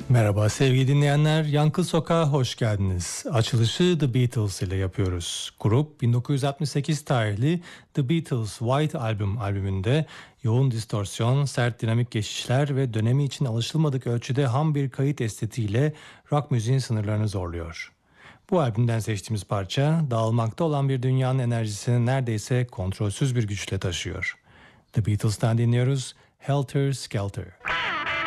Merhaba sevgili dinleyenler, Yankı Sokak'a hoş geldiniz. Açılışı The Beatles ile yapıyoruz. Grup 1968 tarihli The Beatles White albümünde yoğun distorsiyon, sert dinamik geçişler ve dönemi için alışılmadık ölçüde ham bir kayıt estetiğiyle rock müziğin sınırlarını zorluyor. Bu albümden seçtiğimiz parça, dağılmakta olan bir dünyanın enerjisini neredeyse kontrolsüz bir güçle taşıyor. The Beatles'tan dinliyoruz, Helter Skelter.